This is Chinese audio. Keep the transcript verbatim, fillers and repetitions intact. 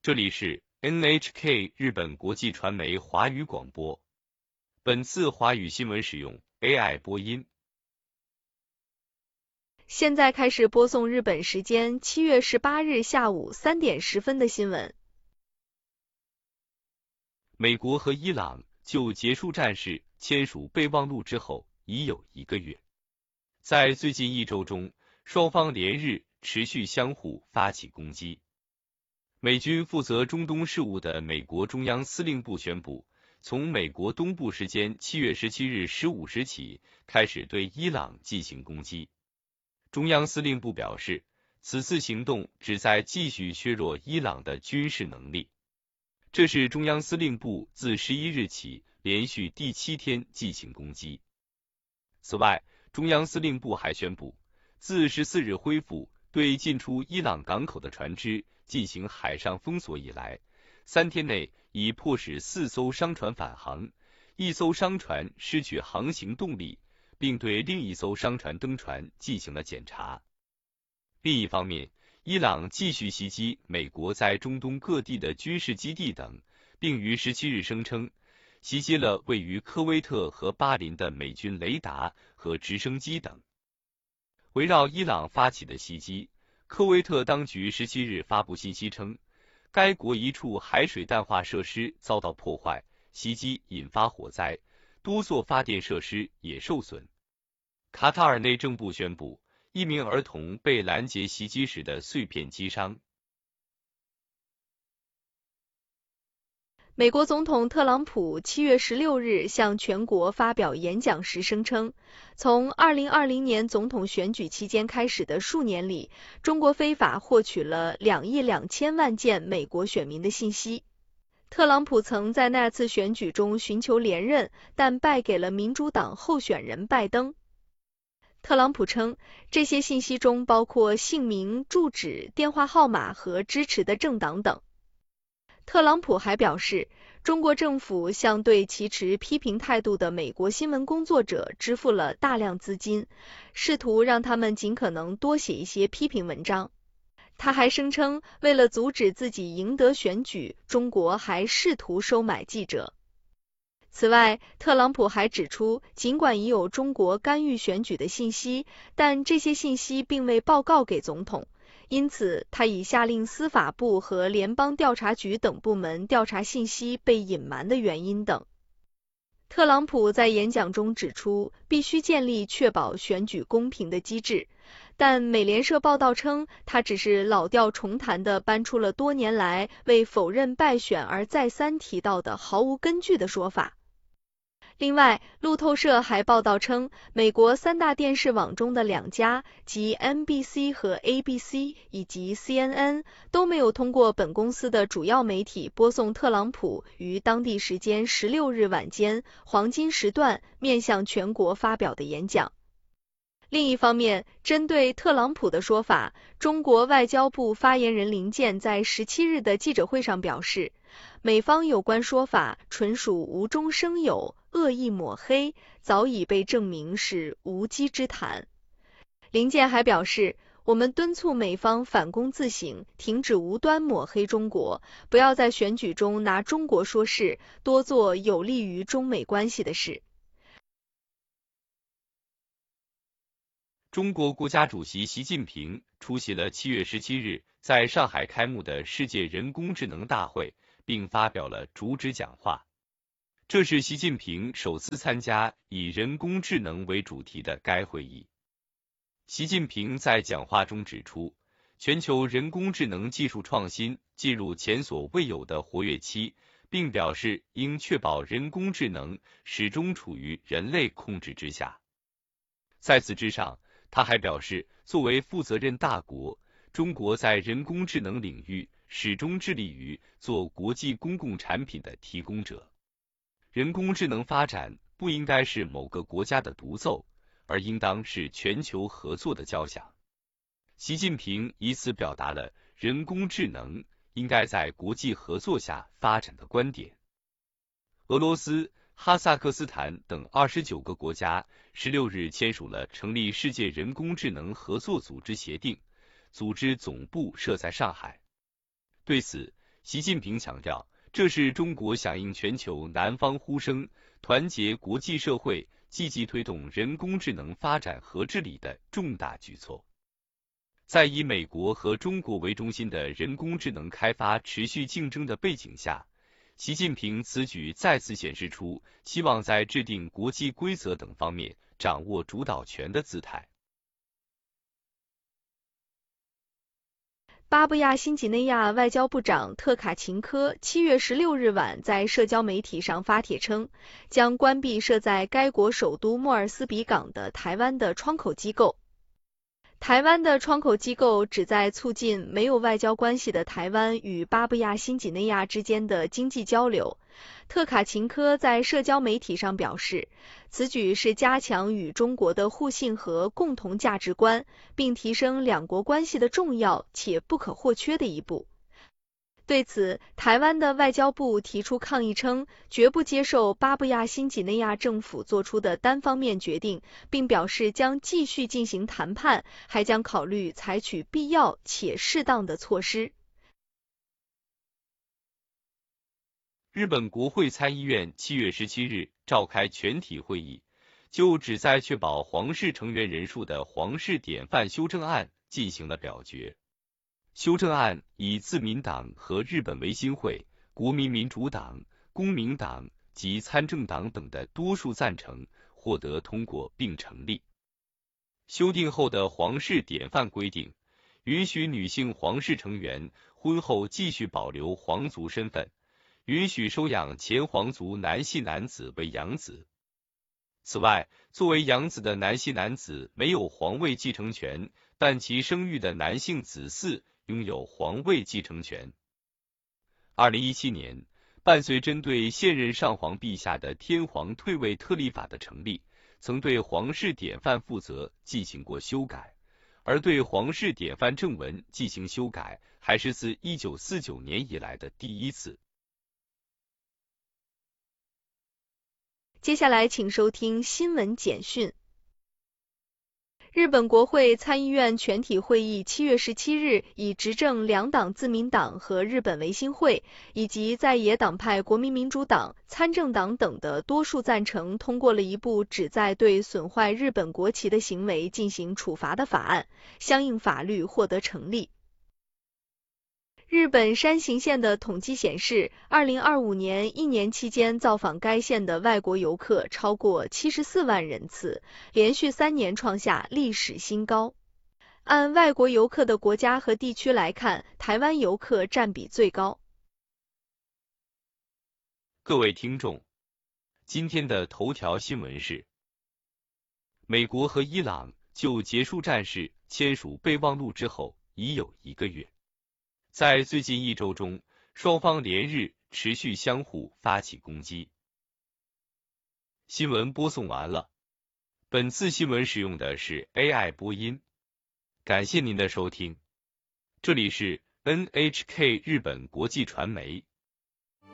这里是 N H K 日本国际传媒华语广播。本次华语新闻使用 A I 播音。 现在开始播送日本时间七月十八日下午三点十分的新闻。 美国和伊朗就结束战事签署备忘录之后已有一个月，在最近一周中，双方连日持续相互发起攻击。美军负责中东事务的美国中央司令部宣布，从美国东部时间七月十七日十五时起，开始对伊朗进行攻击。中央司令部表示，此次行动旨在继续削弱伊朗的军事能力。这是中央司令部自十一日起连续第七天进行攻击。此外，中央司令部还宣布，自十四日恢复对进出伊朗港口的船只进行海上封锁以来，三天内已迫使四艘商船返航，一艘商船失去航行动力，并对另一艘商船登船进行了检查。另一方面，伊朗继续袭击美国在中东各地的军事基地等，并于十七日声称，袭击了位于科威特和巴林的美军雷达和直升机等。围绕伊朗发起的袭击，科威特当局十七日发布信息称，该国一处海水淡化设施遭到破坏，袭击引发火灾，多座发电设施也受损。卡塔尔内政部宣布，一名儿童被拦截袭击时的碎片击伤。 美国总统特朗普七月十六日向全国发表演讲时声称，从二零二零年总统选举期间开始的数年里，中国非法获取了两亿两千万件美国选民的信息。特朗普曾在那次选举中寻求连任，但败给了民主党候选人拜登。特朗普称，这些信息中包括姓名、住址、电话号码和支持的政党等。特朗普还表示，中国政府向对其持批评态度的美国新闻工作者支付了大量资金，试图让他们尽可能多写一些批评文章。他还声称，为了阻止自己赢得选举，中国还试图收买记者。此外，特朗普还指出，尽管已有中国干预选举的信息，但这些信息并未报告给总统。因此，他已下令司法部和联邦调查局等部门调查信息被隐瞒的原因等。特朗普在演讲中指出，必须建立确保选举公平的机制，但美联社报道称，他只是老调重弹地搬出了多年来为否认败选而再三提到的毫无根据的说法。另外，路透社还报道称，美国三大电视网中的两家，即 N B C 和 A B C 以及 C N N 都没有通过本公司的主要媒体播送特朗普于当地时间十六日晚间黄金时段面向全国发表的演讲。另一方面，针对特朗普的说法，中国外交部发言人林健在十七日的记者会上表示，美方有关说法纯属无中生有，恶意抹黑，早已被证明是无稽之谈。林健还表示，我们敦促美方反躬自省，停止无端抹黑中国，不要在选举中拿中国说事，多做有利于中美关系的事。 中国国家主席习近平出席了七月十七日在上海开幕的世界人工智能大会，并发表了主旨讲话。这是习近平首次参加以人工智能为主题的该会议。习近平在讲话中指出，全球人工智能技术创新进入前所未有的活跃期，并表示应确保人工智能始终处于人类控制之下。在此之上，他还表示，作为负责任大国，中国在人工智能领域始终致力于做国际公共产品的提供者。人工智能发展不应该是某个国家的独奏，而应当是全球合作的交响。习近平以此表达了人工智能应该在国际合作下发展的观点。俄罗斯、哈萨克斯坦等二十九个国家十六日签署了成立世界人工智能合作组织协定，组织总部设在上海。对此， 习近平强调，这是中国响应全球南方呼声，团结国际社会，积极推动人工智能发展和治理的重大举措。在以美国和中国为中心的人工智能开发持续竞争的背景下，习近平此举再次显示出希望在制定国际规则等方面掌握主导权的姿态。 巴布亚新几内亚外交部长特卡琴科七月十六日晚在社交媒体上发帖称，将关闭设在该国首都莫尔斯比港的台湾的窗口机构。台湾的窗口机构旨在促进没有外交关系的台湾与巴布亚新几内亚之间的经济交流。特卡琴科在社交媒体上表示，此举是加强与中国的互信和共同价值观，并提升两国关系的重要且不可或缺的一步。对此，台湾的外交部提出抗议称，绝不接受巴布亚新几内亚政府做出的单方面决定，并表示将继续进行谈判，还将考虑采取必要且适当的措施。 日本国会参议院七月十七日召开全体会议，就旨在确保皇室成员人数的皇室典范修正案进行了表决。修正案以自民党和日本维新会、国民民主党、公民党及参政党等的多数赞成获得通过并成立。修订后的皇室典范规定，允许女性皇室成员婚后继续保留皇族身份，允许收养前皇族男系男子为养子。此外，作为养子的男系男子没有皇位继承权，但其生育的男性子嗣拥有皇位继承权。二零一七年，伴随针对现任上皇陛下的天皇退位特例法的成立，曾对皇室典范负责进行过修改，而对皇室典范正文进行修改，还是自一九四九年以来的第一次。 接下来请收听新闻简讯。日本国会参议院全体会议七月十七日以执政两党自民党和日本维新会以及在野党派国民民主党、参政党等的多数赞成，通过了一部旨在对损坏日本国旗的行为进行处罚的法案，相应法律获得成立。日本山形县的统计显示，二零二五年一年期间造访该县的外国游客超过七十四万人次，连续三年创下历史新高。按外国游客的国家和地区来看，台湾游客占比最高。 各位听众，今天的头条新闻是：美国和伊朗就结束战事签署备忘录之后已有一个月。在最近一周中，双方连日持续相互发起攻击。新闻播送完了，本次新闻使用的是 A I 播音，感谢您的收听，这里是 N H K 日本国际传媒。